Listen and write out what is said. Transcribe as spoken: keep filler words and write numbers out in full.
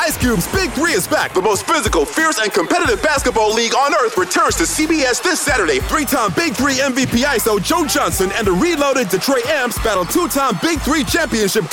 Ice Cube's Big Three is back. The most physical, fierce, and competitive basketball league on earth returns to C B S this Saturday. Three-time Big Three M V P I S O Joe Johnson and the reloaded Detroit Amps battle two-time Big Three championship